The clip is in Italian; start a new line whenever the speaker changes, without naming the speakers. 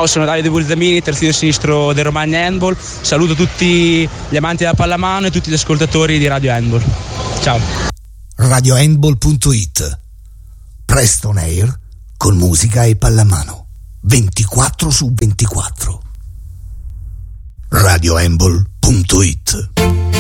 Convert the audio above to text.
sono Davide Bulzamini, terzino sinistro del Romagna Handball. Saluto tutti gli amanti della pallamano e tutti gli ascoltatori di Radio Handball. Ciao.
RadioHandball.it. Presto on air con musica e pallamano 24/24. RadioHandball.it.